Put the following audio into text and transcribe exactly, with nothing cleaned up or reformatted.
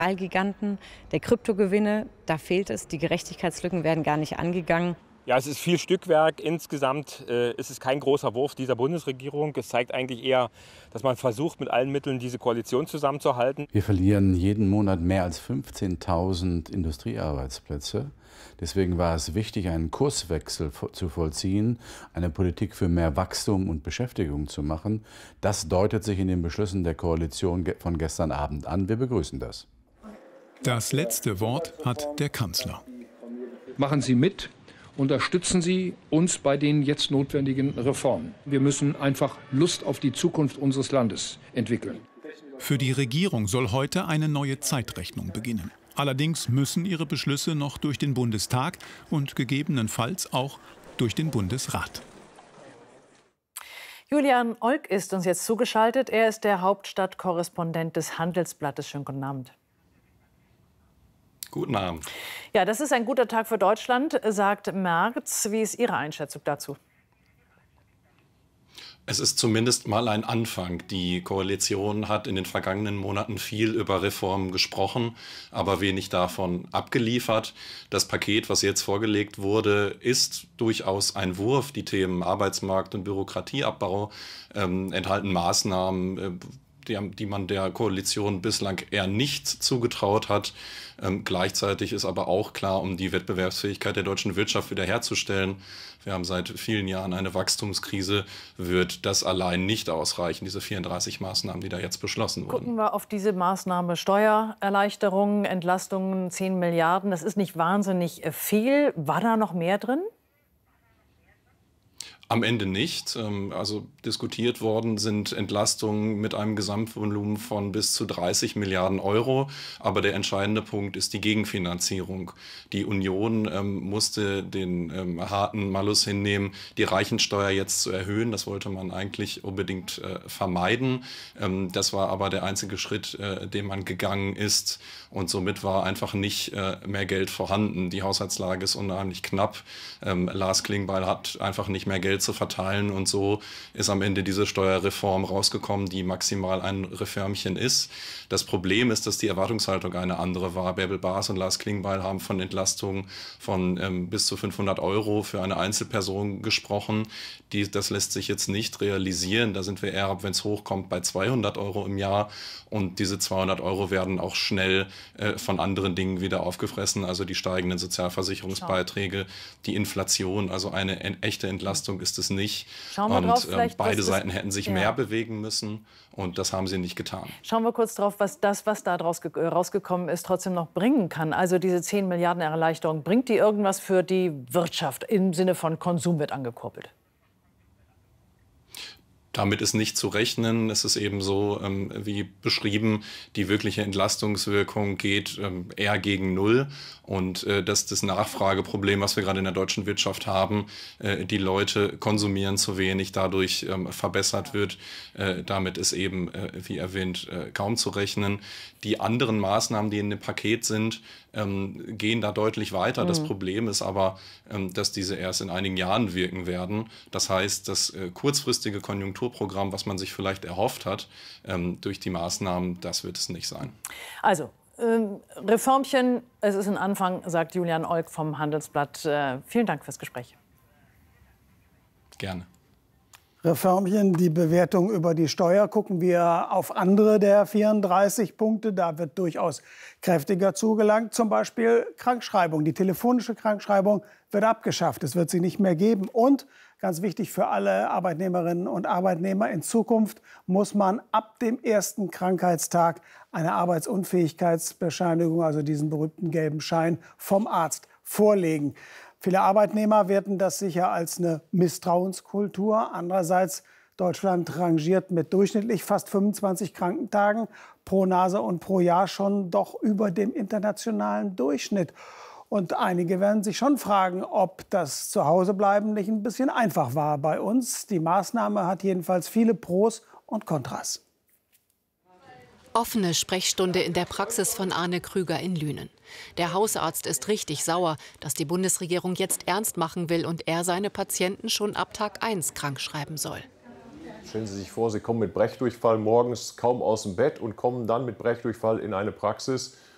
Allgiganten, der Kryptogewinne, da fehlt es. Die Gerechtigkeitslücken werden gar nicht angegangen. Ja, es ist viel Stückwerk. Insgesamt äh, ist es kein großer Wurf dieser Bundesregierung. Es zeigt eigentlich eher, dass man versucht, mit allen Mitteln diese Koalition zusammenzuhalten. Wir verlieren jeden Monat mehr als fünfzehntausend Industriearbeitsplätze. Deswegen war es wichtig, einen Kurswechsel zu vollziehen, eine Politik für mehr Wachstum und Beschäftigung zu machen. Das deutet sich in den Beschlüssen der Koalition von gestern Abend an. Wir begrüßen das. Das letzte Wort hat der Kanzler. Machen Sie mit. Unterstützen Sie uns bei den jetzt notwendigen Reformen. Wir müssen einfach Lust auf die Zukunft unseres Landes entwickeln. Für die Regierung soll heute eine neue Zeitrechnung beginnen. Allerdings müssen ihre Beschlüsse noch durch den Bundestag und gegebenenfalls auch durch den Bundesrat. Julian Olk ist uns jetzt zugeschaltet. Er ist der Hauptstadtkorrespondent des Handelsblattes. Schönen guten Abend. Guten Abend. Ja, das ist ein guter Tag für Deutschland, sagt Merz. Wie ist Ihre Einschätzung dazu? Es ist zumindest mal ein Anfang. Die Koalition hat in den vergangenen Monaten viel über Reformen gesprochen, aber wenig davon abgeliefert. Das Paket, was jetzt vorgelegt wurde, ist durchaus ein Wurf. Die Themen Arbeitsmarkt und Bürokratieabbau ähm, enthalten Maßnahmen, äh, Die, die man der Koalition bislang eher nicht zugetraut hat. Ähm, gleichzeitig ist aber auch klar, um die Wettbewerbsfähigkeit der deutschen Wirtschaft wiederherzustellen, wir haben seit vielen Jahren eine Wachstumskrise, wird das allein nicht ausreichen, diese vierunddreißig Maßnahmen, die da jetzt beschlossen wurden. Gucken wir auf diese Maßnahme Steuererleichterungen, Entlastungen, zehn Milliarden. Das ist nicht wahnsinnig viel. War da noch mehr drin? Am Ende nicht. Also diskutiert worden sind Entlastungen mit einem Gesamtvolumen von bis zu dreißig Milliarden Euro. Aber der entscheidende Punkt ist die Gegenfinanzierung. Die Union ähm, musste den ähm, harten Malus hinnehmen, die Reichensteuer jetzt zu erhöhen. Das wollte man eigentlich unbedingt äh, vermeiden. Ähm, das war aber der einzige Schritt, äh, den man gegangen ist. Und somit war einfach nicht äh, mehr Geld vorhanden. Die Haushaltslage ist unheimlich knapp. Ähm, Lars Klingbeil hat einfach nicht mehr Geld zu verteilen und so ist am Ende diese Steuerreform rausgekommen, die maximal ein Reformchen ist. Das Problem ist, dass die Erwartungshaltung eine andere war. Bärbel Baas und Lars Klingbeil haben von Entlastungen von ähm, bis zu fünfhundert Euro für eine Einzelperson gesprochen. Die, das lässt sich jetzt nicht realisieren. Da sind wir eher, wenn es hochkommt, bei zweihundert Euro im Jahr und diese zweihundert Euro werden auch schnell äh, von anderen Dingen wieder aufgefressen, also die steigenden Sozialversicherungsbeiträge, die Inflation, also eine echte Entlastung ist es nicht. Schauen wir und drauf, äh, beide das, Seiten hätten sich ja. mehr bewegen müssen und das haben sie nicht getan. Schauen wir kurz drauf, was das, was da draus ge rausgekommen ist, trotzdem noch bringen kann. Also diese zehn Milliarden Erleichterung, bringt die irgendwas für die Wirtschaft im Sinne von Konsum wird angekurbelt? Damit ist nicht zu rechnen. Es ist eben so, ähm, wie beschrieben, die wirkliche Entlastungswirkung geht ähm, eher gegen Null. Und äh, dass das Nachfrageproblem, was wir gerade in der deutschen Wirtschaft haben, äh, die Leute konsumieren zu wenig, dadurch ähm, verbessert wird. Äh, damit ist eben, äh, wie erwähnt, äh, kaum zu rechnen. Die anderen Maßnahmen, die in dem Paket sind, ähm, gehen da deutlich weiter. Mhm. Das Problem ist aber, ähm, dass diese erst in einigen Jahren wirken werden. Das heißt, das äh, kurzfristige Konjunkturprogramm, was man sich vielleicht erhofft hat, ähm, durch die Maßnahmen, das wird es nicht sein. Also, ähm, Reformchen, es ist ein Anfang, sagt Julian Olk vom Handelsblatt. Äh, vielen Dank fürs Gespräch. Gerne. Reformchen, die Bewertung über die Steuer. Gucken wir auf andere der vierunddreißig Punkte. Da wird durchaus kräftiger zugelangt. Zum Beispiel Krankschreibung. Die telefonische Krankschreibung wird abgeschafft. Es wird sie nicht mehr geben. Und ganz wichtig für alle Arbeitnehmerinnen und Arbeitnehmer, in Zukunft muss man ab dem ersten Krankheitstag eine Arbeitsunfähigkeitsbescheinigung, also diesen berühmten gelben Schein, vom Arzt vorlegen. Viele Arbeitnehmer werten das sicher als eine Misstrauenskultur. Andererseits, Deutschland rangiert mit durchschnittlich fast fünfundzwanzig Krankentagen pro Nase und pro Jahr schon doch über dem internationalen Durchschnitt. Und einige werden sich schon fragen, ob das Zuhausebleiben nicht ein bisschen einfach war bei uns. Die Maßnahme hat jedenfalls viele Pros und Kontras. Offene Sprechstunde in der Praxis von Arne Krüger in Lünen. Der Hausarzt ist richtig sauer, dass die Bundesregierung jetzt ernst machen will und er seine Patienten schon ab Tag eins krankschreiben soll. Stellen Sie sich vor, Sie kommen mit Brechdurchfall morgens kaum aus dem Bett und kommen dann mit Brechdurchfall in eine Praxis